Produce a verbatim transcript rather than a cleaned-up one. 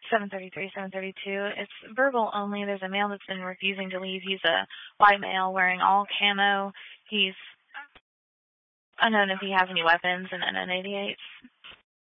seven thirty-three, seven thirty-two. It's verbal only. There's a male that's been refusing to leave. He's a white male wearing all camo. He's unknown if he has any weapons and unknown eighty-eights.